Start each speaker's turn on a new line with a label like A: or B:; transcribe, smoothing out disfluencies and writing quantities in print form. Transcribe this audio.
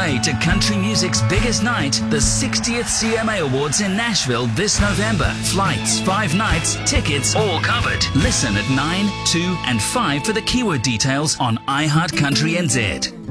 A: way to country music's biggest night, the 60th CMA Awards in Nashville this November. Flights, 5 nights, tickets, all covered. Listen at 9, 2 and 5 for the keyword details on iHeart Country NZ.